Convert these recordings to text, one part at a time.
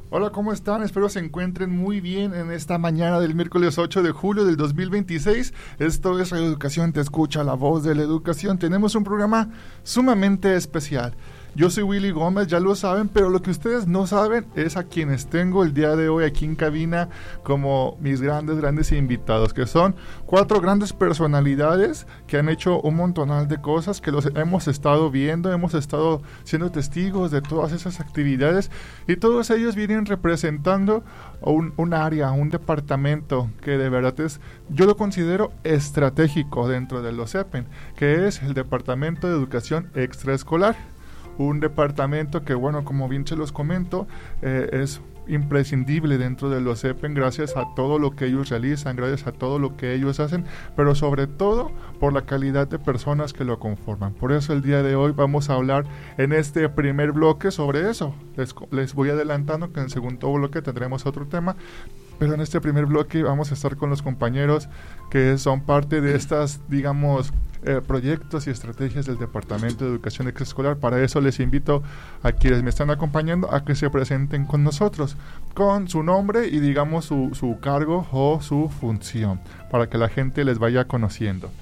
Hola, ¿cómo están? Espero se encuentren muy bien en esta mañana del miércoles 8 de julio del 2026. Esto es Radio Educación Te Escucha, la voz de la educación. Tenemos un programa sumamente especial. Yo soy Willy Gómez, ya lo saben, pero lo que ustedes no saben es a quienes tengo el día de hoy aquí en cabina como mis grandes invitados, que son 4 grandes personalidades que han hecho un montonal de cosas, que los hemos estado viendo, hemos estado siendo testigos de todas esas actividades, y todos ellos vienen representando un área, un departamento que de verdad yo lo considero estratégico dentro de los EPEN, que es el Departamento de Educación Extraescolar. Un departamento que, bueno, como bien se los comento, es imprescindible dentro de los EPEN gracias a todo lo que ellos realizan, gracias a todo lo que ellos hacen, pero sobre todo por la calidad de personas que lo conforman. Por eso el día de hoy vamos a hablar en este primer bloque sobre eso. Les voy adelantando que en el segundo bloque tendremos otro tema, pero en este primer bloque vamos a estar con los compañeros que son parte de estas, digamos, proyectos y estrategias del Departamento de Educación Extraescolar. Para eso les invito a quienes me están acompañando a que se presenten con nosotros, con su nombre y digamos su cargo o su función, para que la gente les vaya conociendo.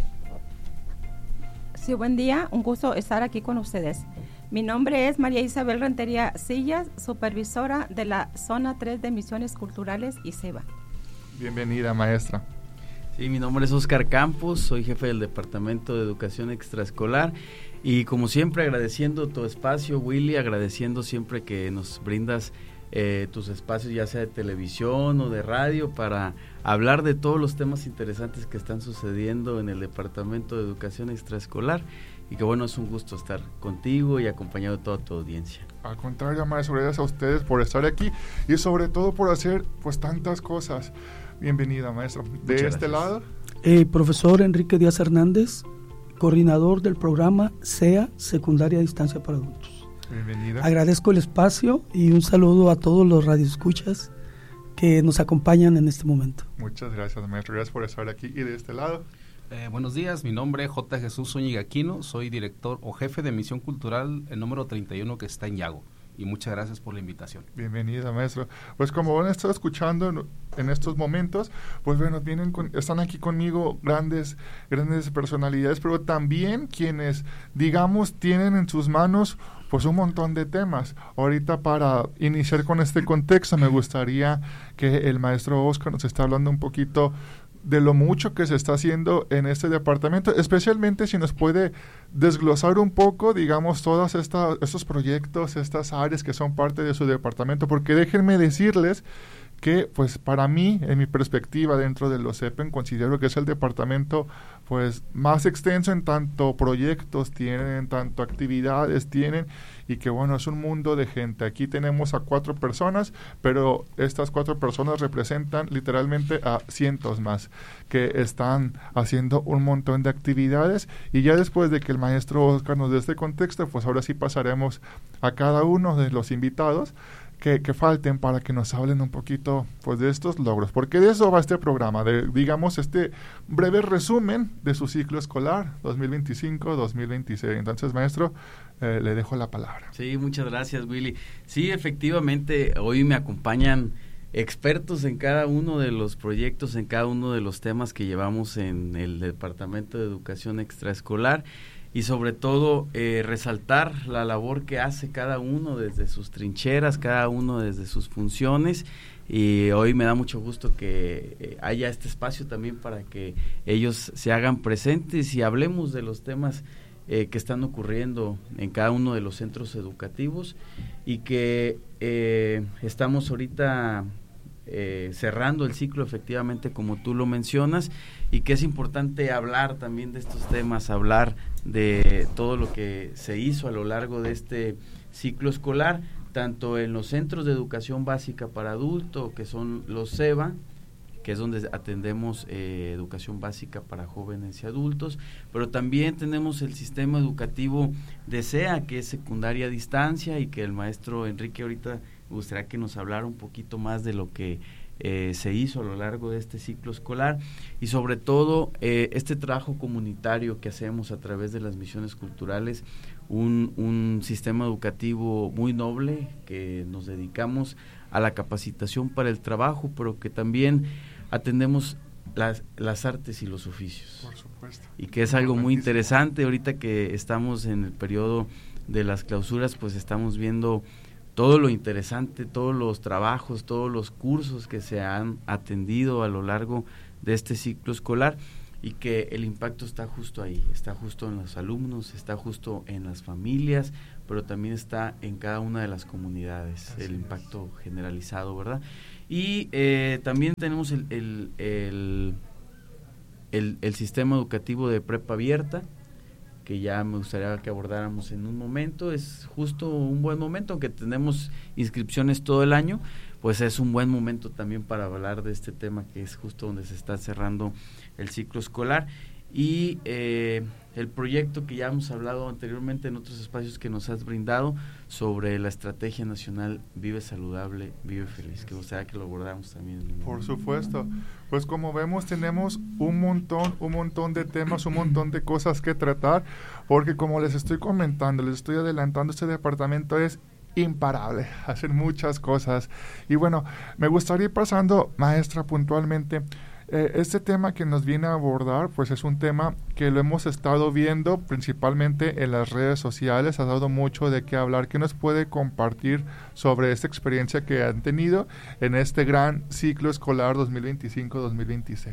Sí, buen día, un gusto estar aquí con ustedes. Mi nombre es María Isabel Rentería Sillas, supervisora de la Zona 3 de Misiones Culturales ICEBA. Bienvenida, maestra. Sí, mi nombre es Oscar Campos, soy jefe del Departamento de Educación Extraescolar y como siempre agradeciendo tu espacio, Willy, agradeciendo siempre que nos brindas tus espacios ya sea de televisión o de radio para hablar de todos los temas interesantes que están sucediendo en el Departamento de Educación Extraescolar y que bueno, es un gusto estar contigo y acompañado de toda tu audiencia. Al contrario, maestro, gracias a ustedes por estar aquí y sobre todo por hacer pues tantas cosas. Bienvenida, maestro. De este lado. Profesor Enrique Díaz Hernández, coordinador del programa SEA, Secundaria a Distancia para Adultos. Bienvenida. Agradezco el espacio y un saludo a todos los radioescuchas que nos acompañan en este momento. Muchas gracias, maestro. Gracias por estar aquí. Y de este lado. Buenos días, mi nombre es J. Jesús Zúñiga Aquino, soy director o jefe de misión cultural, el número 31 que está en Yago. Y muchas gracias por la invitación. Bienvenida, maestro. Pues como han estado escuchando en estos momentos, pues bueno, están aquí conmigo grandes personalidades, pero también quienes, digamos, tienen en sus manos pues un montón de temas. Ahorita para iniciar con este contexto me gustaría que el maestro Oscar nos esté hablando un poquito de lo mucho que se está haciendo en este departamento, especialmente si nos puede desglosar un poco, digamos, todos estos proyectos, estas áreas que son parte de su departamento, porque déjenme decirles que, pues, para mí, en mi perspectiva dentro de los EPEN, considero que es el departamento, pues, más extenso en tanto proyectos tienen, en tanto actividades tienen, y que, bueno, es un mundo de gente. Aquí tenemos a 4 personas, pero estas 4 personas representan literalmente a cientos más, que están haciendo un montón de actividades, y ya después de que el maestro Oscar nos dé este contexto, pues ahora sí pasaremos a cada uno de los invitados que falten para que nos hablen un poquito pues de estos logros, porque de eso va este programa, de digamos este breve resumen de su ciclo escolar 2025-2026. Entonces, maestro, le dejo la palabra. Sí, muchas gracias, Willy. Sí, efectivamente, hoy me acompañan expertos en cada uno de los proyectos, en cada uno de los temas que llevamos en el Departamento de Educación Extraescolar. Y sobre todo resaltar la labor que hace cada uno desde sus trincheras, cada uno desde sus funciones, y hoy me da mucho gusto que haya este espacio también para que ellos se hagan presentes y hablemos de los temas que están ocurriendo en cada uno de los centros educativos y que estamos ahorita cerrando el ciclo efectivamente como tú lo mencionas, y que es importante hablar también de estos temas, hablar de todo lo que se hizo a lo largo de este ciclo escolar, tanto en los centros de educación básica para adulto, que son los CEBA, que es donde atendemos educación básica para jóvenes y adultos, pero también tenemos el sistema educativo de SEA, que es secundaria a distancia, y que el maestro Enrique ahorita me gustaría que nos hablara un poquito más de lo que se hizo a lo largo de este ciclo escolar, y sobre todo este trabajo comunitario que hacemos a través de las misiones culturales, un sistema educativo muy noble, que nos dedicamos a la capacitación para el trabajo, pero que también atendemos las artes y los oficios. Por supuesto. Y que es algo muy interesante. Ahorita que estamos en el periodo de las clausuras, pues estamos viendo todo lo interesante, todos los trabajos, todos los cursos que se han atendido a lo largo de este ciclo escolar, y que el impacto está justo ahí, está justo en los alumnos, está justo en las familias, pero también está en cada una de las comunidades. Así el impacto generalizado, ¿verdad? Y también tenemos el sistema educativo de prepa abierta, que ya me gustaría que abordáramos en un momento. Es justo un buen momento, aunque tenemos inscripciones todo el año, pues es un buen momento también para hablar de este tema, que es justo donde se está cerrando el ciclo escolar. Y el proyecto que ya hemos hablado anteriormente en otros espacios que nos has brindado sobre la Estrategia Nacional Vive Saludable, Vive Feliz, que me gustaría que lo abordáramos también. Por supuesto. Pues como vemos, tenemos un montón de temas, un montón de cosas que tratar, porque como les estoy comentando, les estoy adelantando, este departamento es imparable, hacen muchas cosas. Y bueno, me gustaría ir pasando, maestra, puntualmente. Este tema que nos viene a abordar, pues es un tema que lo hemos estado viendo principalmente en las redes sociales, ha dado mucho de qué hablar. ¿Qué nos puede compartir sobre esta experiencia que han tenido en este gran ciclo escolar 2025-2026?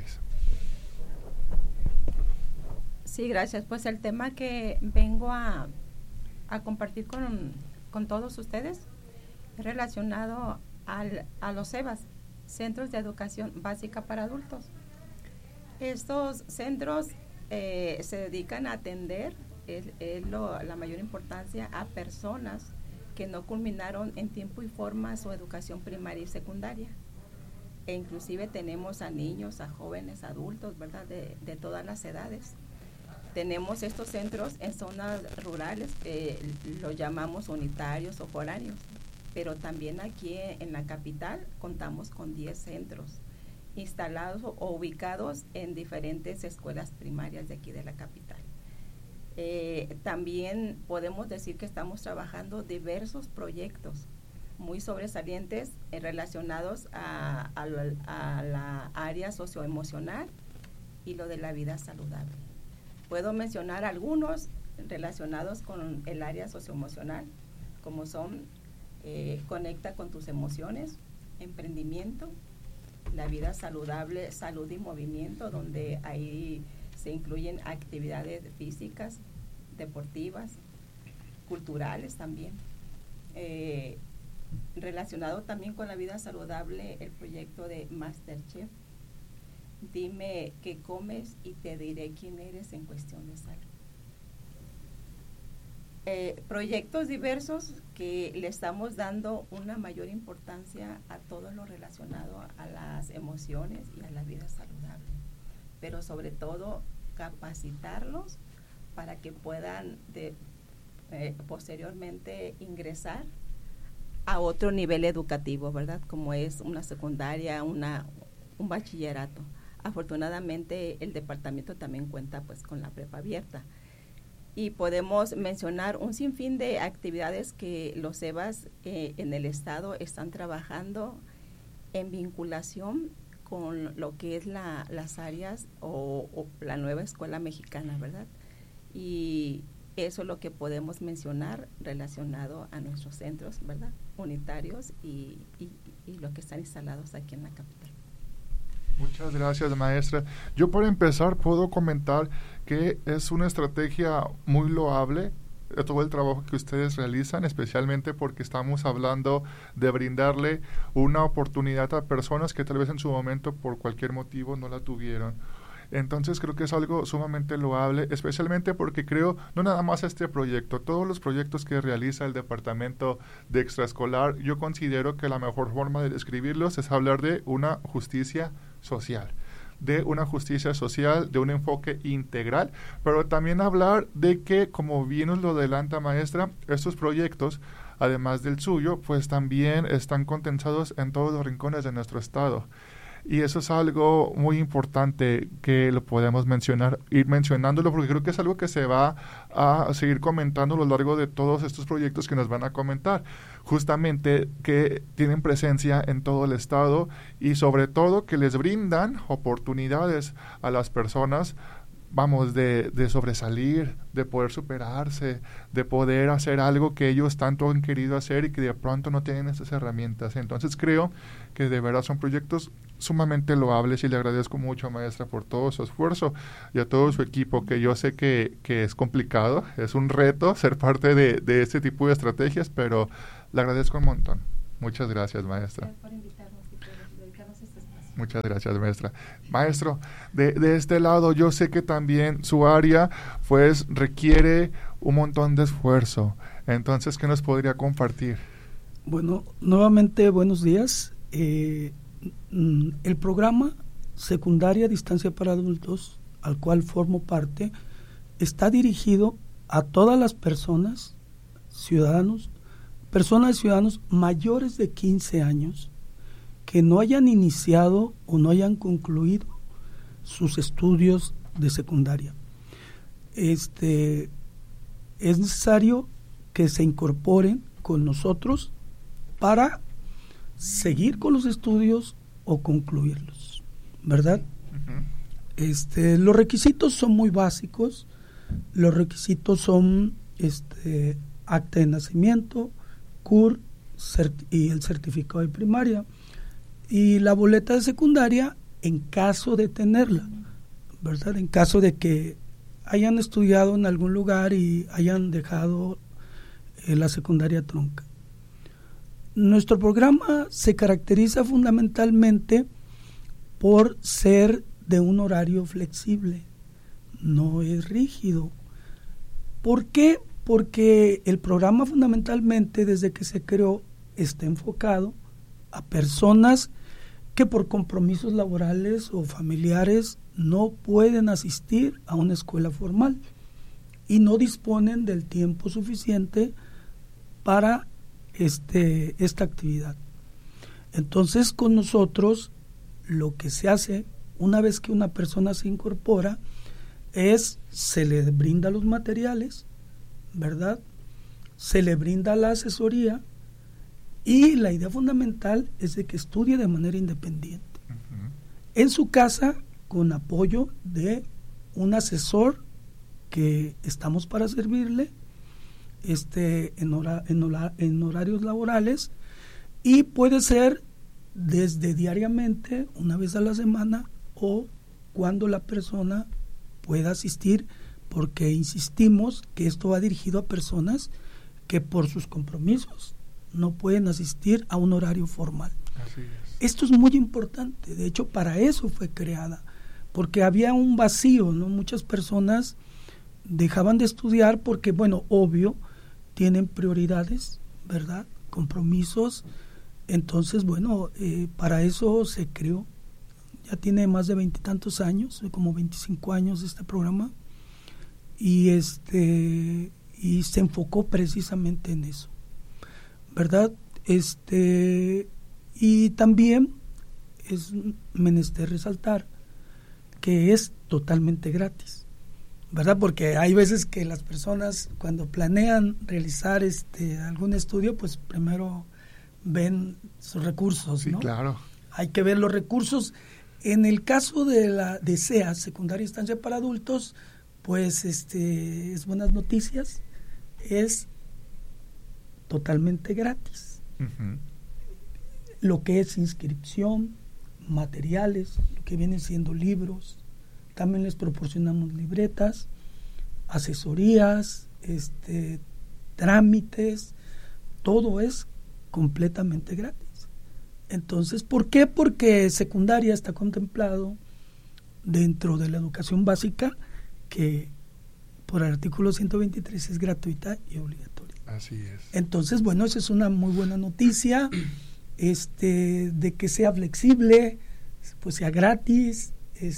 Sí, gracias. Pues el tema que vengo a compartir con todos ustedes es relacionado a los CEBAs, Centros de Educación Básica para Adultos. Estos centros se dedican a atender, la mayor importancia, a personas que no culminaron en tiempo y forma su educación primaria y secundaria. E inclusive tenemos a niños, a jóvenes, adultos, ¿verdad?, de todas las edades. Tenemos estos centros en zonas rurales, los llamamos unitarios o foráneos, pero también aquí en la capital contamos con 10 centros instalados o ubicados en diferentes escuelas primarias de aquí de la capital. También podemos decir que estamos trabajando diversos proyectos muy sobresalientes relacionados a la área socioemocional y lo de la vida saludable. Puedo mencionar algunos relacionados con el área socioemocional, como son Conecta con tus emociones, emprendimiento, la vida saludable, salud y movimiento, donde ahí se incluyen actividades físicas, deportivas, culturales también. Relacionado también con la vida saludable, el proyecto de MasterChef. Dime qué comes y te diré quién eres en cuestión de salud. Proyectos diversos que le estamos dando una mayor importancia a todo lo relacionado a las emociones y a la vida saludable, pero sobre todo capacitarlos para que puedan posteriormente ingresar a otro nivel educativo, ¿verdad? Como es una secundaria, un bachillerato. Afortunadamente el departamento también cuenta pues con la prepa abierta. Y podemos mencionar un sinfín de actividades que los CEBAs en el estado están trabajando en vinculación con lo que es las áreas o la nueva escuela mexicana, ¿verdad? Y eso es lo que podemos mencionar relacionado a nuestros centros, ¿verdad?, unitarios y lo que están instalados aquí en la capital. Muchas gracias, maestra. Yo, para empezar, puedo comentar que es una estrategia muy loable de todo el trabajo que ustedes realizan, especialmente porque estamos hablando de brindarle una oportunidad a personas que tal vez en su momento por cualquier motivo no la tuvieron. Entonces creo que es algo sumamente loable, especialmente porque creo, no nada más este proyecto, todos los proyectos que realiza el Departamento de Extraescolar, yo considero que la mejor forma de describirlos es hablar de una justicia social, de un enfoque integral, pero también hablar de que, como bien nos lo adelanta, maestra, estos proyectos, además del suyo, pues también están condensados en todos los rincones de nuestro estado. Y eso es algo muy importante que lo podemos mencionar, ir mencionándolo, porque creo que es algo que se va a seguir comentando a lo largo de todos estos proyectos que nos van a comentar. Justamente que tienen presencia en todo el estado y sobre todo que les brindan oportunidades a las personas, vamos, de sobresalir, de poder superarse, de poder hacer algo que ellos tanto han querido hacer y que de pronto no tienen esas herramientas. Entonces creo que de verdad son proyectos sumamente loables y le agradezco mucho, maestra, por todo su esfuerzo y a todo su equipo, que yo sé que es complicado, es un reto ser parte de este tipo de estrategias, pero le agradezco un montón. Muchas gracias, maestra. Por invitarnos y por dedicarnos este espacio. Muchas gracias, maestra. Maestro, de este lado yo sé que también su área pues requiere un montón de esfuerzo. Entonces, ¿qué nos podría compartir? Bueno, nuevamente buenos días. El programa Secundaria a Distancia para Adultos, al cual formo parte, está dirigido a todas las personas, ciudadanos mayores de 15 años que no hayan iniciado o no hayan concluido sus estudios de secundaria. Es necesario que se incorporen con nosotros para seguir con los estudios o concluirlos, ¿verdad? Uh-huh. Los requisitos son muy básicos. Los requisitos son acta de nacimiento, CUR y el certificado de primaria y la boleta de secundaria en caso de tenerla, ¿verdad? En caso de que hayan estudiado en algún lugar y hayan dejado la secundaria trunca. Nuestro programa se caracteriza fundamentalmente por ser de un horario flexible, no es rígido. ¿Por qué? Porque el programa fundamentalmente desde que se creó está enfocado a personas que por compromisos laborales o familiares no pueden asistir a una escuela formal y no disponen del tiempo suficiente para esta actividad. Entonces, con nosotros lo que se hace una vez que una persona se incorpora es se le brinda los materiales, ¿verdad? Se le brinda la asesoría y la idea fundamental es de que estudie de manera independiente. Uh-huh. En su casa, con apoyo de un asesor que estamos para servirle en horarios laborales, y puede ser desde diariamente, una vez a la semana, o cuando la persona pueda asistir, porque insistimos que esto va dirigido a personas que por sus compromisos no pueden asistir a un horario formal. Así es. Esto es muy importante, de hecho para eso fue creada, porque había un vacío, ¿no? Muchas personas dejaban de estudiar porque, bueno, obvio, tienen prioridades, ¿verdad? Compromisos. Entonces, bueno, para eso se creó. Ya tiene más de 20 y tantos años, como 25 años este programa, y se enfocó precisamente en eso, ¿verdad? Y también es menester resaltar que es totalmente gratis, ¿verdad? Porque hay veces que las personas cuando planean realizar algún estudio, pues primero ven sus recursos, ¿no? Sí, claro. Hay que ver los recursos. En el caso de SEA, Secundaria Instancia para Adultos, pues es buenas noticias, es totalmente gratis. Uh-huh. Lo que es inscripción, materiales, lo que vienen siendo libros, también les proporcionamos libretas, asesorías, trámites, todo es completamente gratis. Entonces, ¿por qué? Porque secundaria está contemplado dentro de la educación básica, que por el artículo 123 es gratuita y obligatoria. Así es. Entonces, bueno, esa es una muy buena noticia, de que sea flexible, pues sea gratis,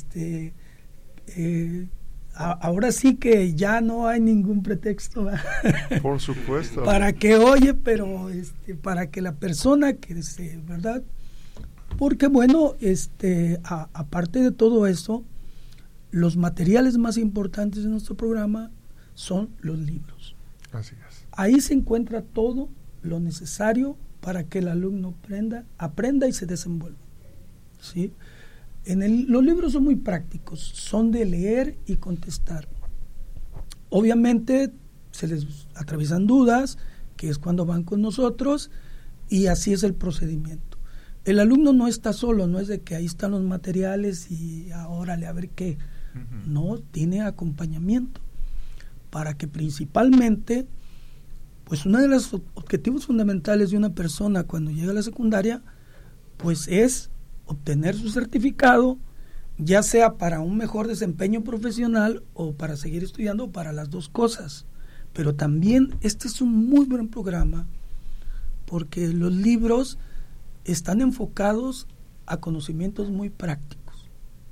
ahora sí que ya no hay ningún pretexto. Por supuesto. Para que para que la persona que desee, ¿verdad?, Porque bueno, aparte de todo eso, los materiales más importantes de nuestro programa son los libros. Así es. Ahí se encuentra todo lo necesario para que el alumno aprenda y se desenvuelva, ¿sí? Los libros son muy prácticos, son de leer y contestar. Obviamente se les atraviesan dudas, que es cuando van con nosotros, y así es el procedimiento. El alumno no está solo, no es de que ahí están los materiales y ahora a ver qué. Uh-huh. No, tiene acompañamiento para que principalmente, pues uno de los objetivos fundamentales de una persona cuando llega a la secundaria, pues es obtener su certificado, ya sea para un mejor desempeño profesional o para seguir estudiando, para las dos cosas. Pero también este es un muy buen programa porque los libros están enfocados a conocimientos muy prácticos.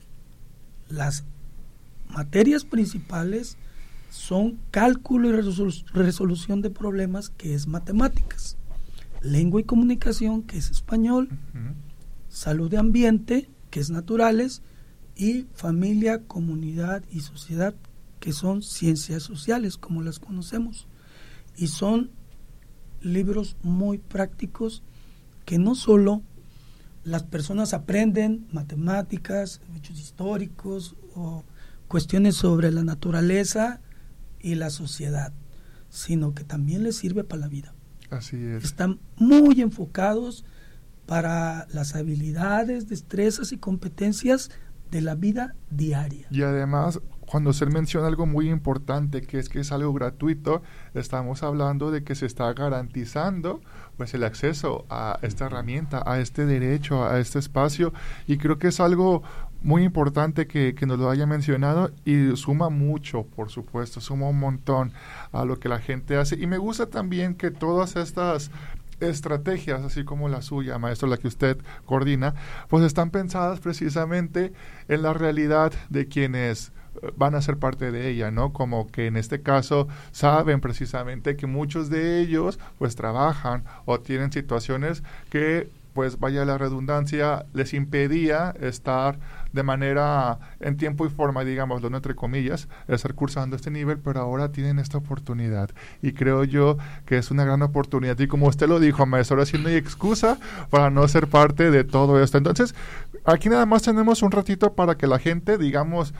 Las materias principales son cálculo y resolución de problemas, que es matemáticas, lengua y comunicación, que es español, uh-huh. Salud y ambiente, que es naturales, y familia, comunidad y sociedad, que son ciencias sociales, como las conocemos. Y son libros muy prácticos que no solo las personas aprenden matemáticas, hechos históricos o cuestiones sobre la naturaleza y la sociedad, sino que también les sirve para la vida. Así es. Están muy enfocados para las habilidades, destrezas y competencias de la vida diaria. Y además, cuando usted menciona algo muy importante, que es algo gratuito, estamos hablando de que se está garantizando pues el acceso a esta herramienta, a este derecho, a este espacio, y creo que es algo muy importante que nos lo haya mencionado, y suma mucho, por supuesto, suma un montón a lo que la gente hace. Y me gusta también que todas estas estrategias, así como la suya, maestro, la que usted coordina, pues están pensadas precisamente en la realidad de quienes van a ser parte de ella, ¿no? Como que en este caso saben precisamente que muchos de ellos pues trabajan o tienen situaciones que, pues vaya la redundancia, les impedía estar de manera en tiempo y forma, digámoslo, ¿no?, entre comillas, estar cursando este nivel, pero ahora tienen esta oportunidad. Y creo yo que es una gran oportunidad. Y como usted lo dijo, maestro, ahora sí no hay excusa para no ser parte de todo esto. Entonces, aquí nada más tenemos un ratito para que la gente, digamos,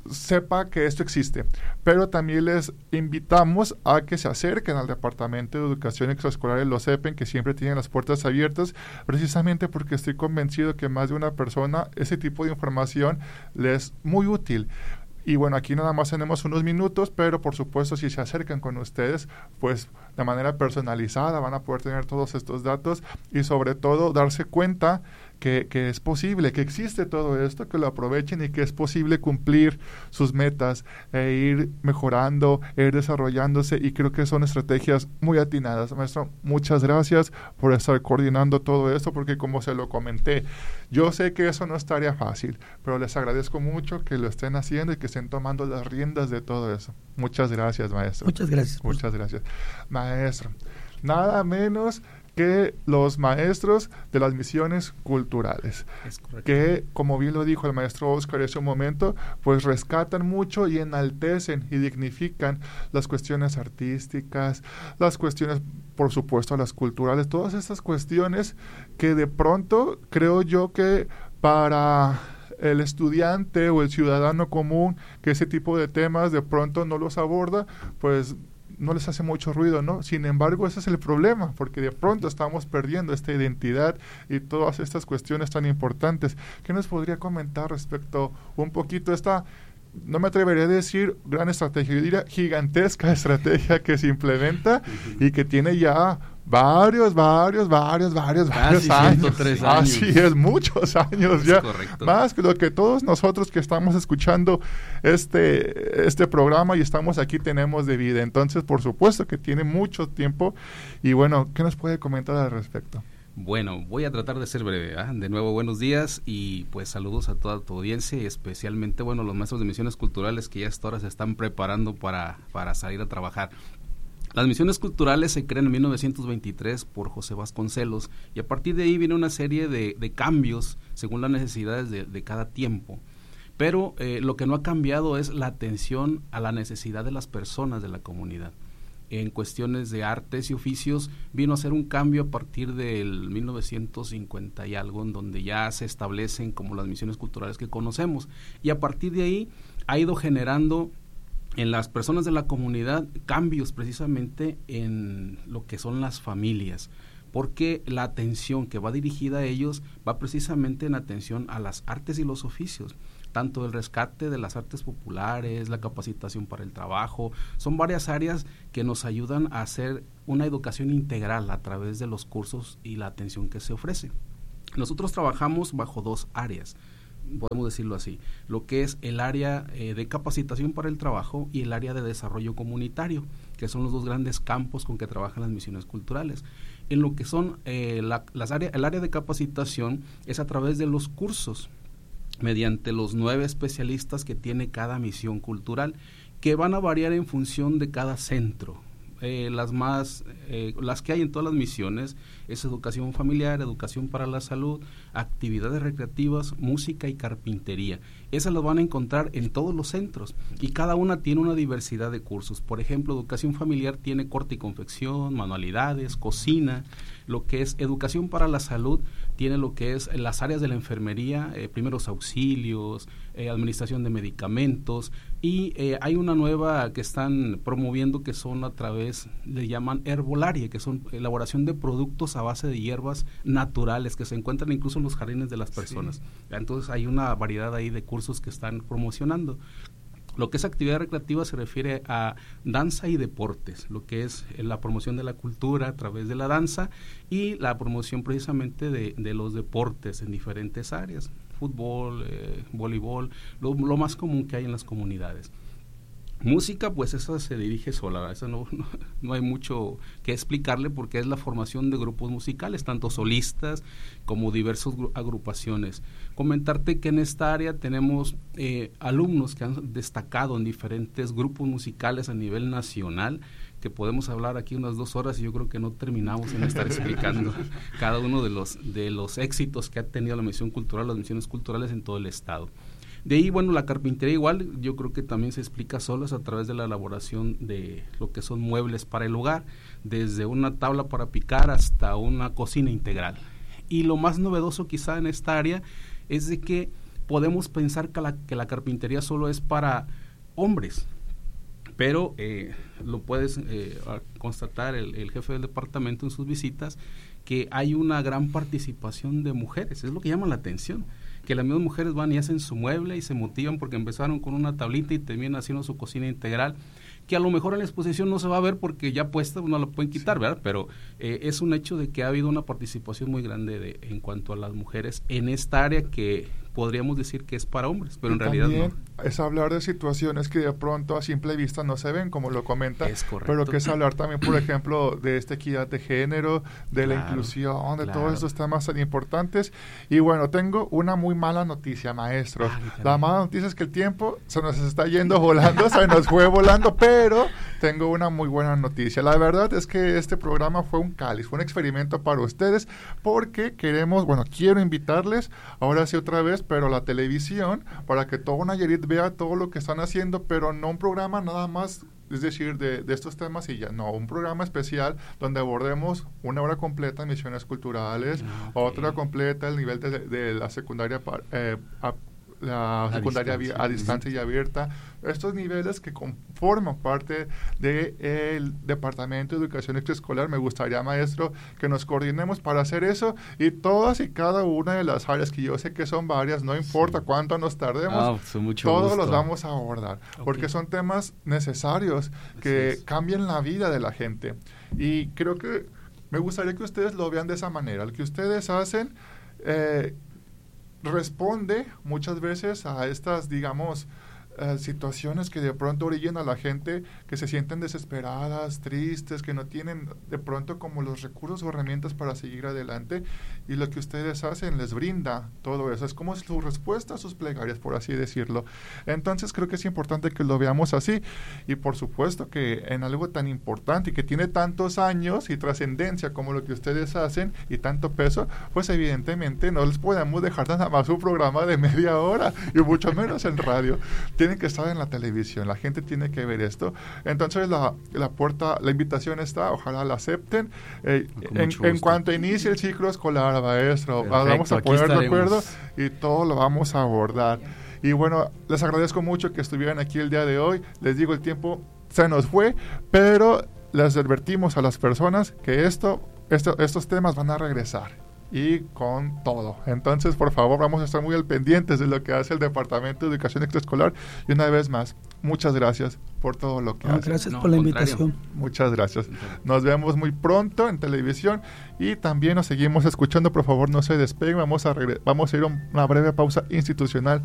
sepa que esto existe, pero también les invitamos a que se acerquen al Departamento de Educación Extraescolar de los EPEN, que siempre tienen las puertas abiertas, precisamente porque estoy convencido que más de una persona ese tipo de información les es muy útil. Y bueno, aquí nada más tenemos unos minutos, pero por supuesto si se acercan con ustedes, pues de manera personalizada van a poder tener todos estos datos y sobre todo darse cuenta que es posible, que existe todo esto, que lo aprovechen y que es posible cumplir sus metas e ir mejorando, ir desarrollándose, y creo que son estrategias muy atinadas. Maestro, muchas gracias por estar coordinando todo esto, porque como se lo comenté, yo sé que eso no estaría fácil, pero les agradezco mucho que lo estén haciendo y que estén tomando las riendas de todo eso. Muchas gracias, maestro. Muchas gracias. Muchas gracias. Maestro, nada menos que los maestros de las misiones culturales, que, como bien lo dijo el maestro Oscar hace un momento, pues rescatan mucho y enaltecen y dignifican las cuestiones artísticas, las cuestiones, por supuesto, las culturales, todas estas cuestiones que de pronto creo yo que para el estudiante o el ciudadano común, que ese tipo de temas de pronto no los aborda, pues no les hace mucho ruido, ¿no? Sin embargo, ese es el problema, porque de pronto estamos perdiendo esta identidad y todas estas cuestiones tan importantes. ¿Qué nos podría comentar respecto un poquito esta, no me atrevería a decir gran estrategia, yo diría gigantesca estrategia que se implementa y que tiene ya varios años. 103 años. Así es, muchos años ya. Correcto. Más que lo que todos nosotros que estamos escuchando este programa y estamos aquí tenemos de vida. Entonces, por supuesto que tiene mucho tiempo. Y bueno, ¿qué nos puede comentar al respecto? Bueno, voy a tratar de ser breve, ¿eh? De nuevo, buenos días y pues saludos a toda tu audiencia y especialmente, bueno, los maestros de misiones culturales que ya hasta ahora se están preparando para salir a trabajar. Las misiones culturales se crean en 1923 por José Vasconcelos, y a partir de ahí viene una serie de cambios según las necesidades de cada tiempo. Pero lo que no ha cambiado es la atención a la necesidad de las personas de la comunidad. En cuestiones de artes y oficios vino a ser un cambio a partir del 1950 y algo, en donde ya se establecen como las misiones culturales que conocemos, y a partir de ahí ha ido generando en las personas de la comunidad cambios precisamente en lo que son las familias, porque la atención que va dirigida a ellos va precisamente en atención a las artes y los oficios, tanto el rescate de las artes populares, la capacitación para el trabajo. Son varias áreas que nos ayudan a hacer una educación integral a través de los cursos y la atención que se ofrece. Nosotros trabajamos bajo 2 áreas, podemos decirlo así, lo que es el área de capacitación para el trabajo y el área de desarrollo comunitario, que son los 2 grandes campos con que trabajan las misiones culturales. En lo que son el área de capacitación es a través de los cursos, mediante los 9 especialistas que tiene cada misión cultural, que van a variar en función de cada centro. Las que hay en todas las misiones es educación familiar, educación para la salud, actividades recreativas, música y carpintería. Esas las van a encontrar en todos los centros, y cada una tiene una diversidad de cursos. Por ejemplo, educación familiar tiene corte y confección, manualidades, cocina. Lo que es educación para la salud tiene lo que es las áreas de la enfermería, primeros auxilios, administración de medicamentos, y hay una nueva que están promoviendo que son a través, le llaman herbolaria, que son elaboración de productos a base de hierbas naturales que se encuentran incluso en los jardines de las personas. Sí. Entonces hay una variedad ahí de cursos que están promocionando. Lo que es actividad recreativa se refiere a danza y deportes, lo que es la promoción de la cultura a través de la danza y la promoción precisamente de los deportes en diferentes áreas, fútbol, voleibol, lo más común que hay en las comunidades. Música, pues esa se dirige sola, esa no hay mucho que explicarle, porque es la formación de grupos musicales, tanto solistas como diversas agrupaciones. Comentarte que en esta área tenemos alumnos que han destacado en diferentes grupos musicales a nivel nacional, que podemos hablar aquí unas 2 horas y yo creo que no terminamos en estar explicando cada uno de los éxitos que ha tenido la misión cultural, las misiones culturales en todo el estado. De ahí, bueno, la carpintería igual, yo creo que también se explica solas a través de la elaboración de lo que son muebles para el hogar, desde una tabla para picar hasta una cocina integral. Y lo más novedoso quizá en esta área es de que podemos pensar que la carpintería solo es para hombres, pero lo puedes constatar el jefe del departamento en sus visitas, que hay una gran participación de mujeres, es lo que llama la atención, que las mismas mujeres van y hacen su mueble y se motivan porque empezaron con una tablita y terminan haciendo su cocina integral, que a lo mejor en la exposición no se va a ver porque ya puesta no la pueden quitar, ¿verdad? Pero es un hecho de que ha habido una participación muy grande en cuanto a las mujeres en esta área que podríamos decir que es para hombres, pero en realidad no. Es hablar de situaciones que de pronto a simple vista no se ven, como lo comenta, es correcto, pero que es hablar también, por ejemplo, de esta equidad de género, de la inclusión, de todos estos temas tan importantes. Y bueno, tengo una muy mala noticia, maestros. La mala noticia es que el tiempo se nos está yendo volando, se nos fue volando, pero tengo una muy buena noticia. La verdad es que este programa fue un cáliz, fue un experimento para ustedes, porque quiero invitarles, ahora sí otra vez, pero a la televisión, para que todo Nayarit vea todo lo que están haciendo, pero no un programa nada más, es decir, de estos temas y ya, no, un programa especial donde abordemos 1 hora completa en misiones culturales, otra completa el nivel de la secundaria a distancia y abierta, estos niveles que conforman parte del Departamento de Educación Extraescolar. Me gustaría, maestro, que nos coordinemos para hacer eso, y todas y cada una de las áreas, que yo sé que son varias, no importa cuánto nos tardemos, todos los vamos a abordar, porque son temas necesarios que cambian la vida de la gente, y creo que me gustaría que ustedes lo vean de esa manera. El que ustedes hacen responde muchas veces a estas, digamos, situaciones que de pronto orillan a la gente que se sienten desesperadas, tristes, que no tienen de pronto como los recursos o herramientas para seguir adelante, y lo que ustedes hacen les brinda todo eso, es como su respuesta a sus plegarias, por así decirlo. Entonces creo que es importante que lo veamos así, y por supuesto que en algo tan importante y que tiene tantos años y trascendencia como lo que ustedes hacen y tanto peso, pues evidentemente no les podemos dejar nada más un programa de media hora, y mucho menos en radio. Tienen que estar en la televisión, la gente tiene que ver esto. Entonces la invitación está, ojalá la acepten. En cuanto inicie el ciclo escolar, maestro, vamos a poner de acuerdo y todo lo vamos a abordar. Y bueno, les agradezco mucho que estuvieran aquí el día de hoy. Les digo, el tiempo se nos fue, pero les advertimos a las personas que estos temas van a regresar, y con todo. Entonces, por favor, vamos a estar muy al pendientes de lo que hace el Departamento de Educación Extraescolar, y una vez más, muchas gracias por todo lo que hace. Gracias por la invitación. Muchas gracias. Nos vemos muy pronto en televisión, y también nos seguimos escuchando. Por favor, no se despeguen. Vamos a ir a una breve pausa institucional